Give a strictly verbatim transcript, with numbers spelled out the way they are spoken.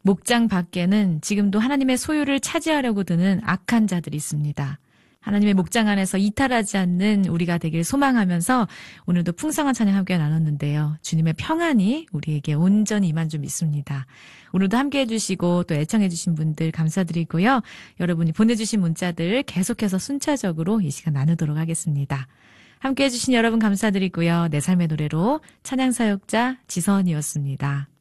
목장 밖에는 지금도 하나님의 소유를 차지하려고 드는 악한 자들이 있습니다. 하나님의 목장 안에서 이탈하지 않는 우리가 되길 소망하면서 오늘도 풍성한 찬양 함께 나눴는데요. 주님의 평안이 우리에게 온전히 임한 줄 믿습니다. 오늘도 함께해 주시고 또 애청해 주신 분들 감사드리고요. 여러분이 보내주신 문자들 계속해서 순차적으로 이 시간 나누도록 하겠습니다. 함께해 주신 여러분 감사드리고요. 내 삶의 노래로 찬양 사역자 지선이었습니다.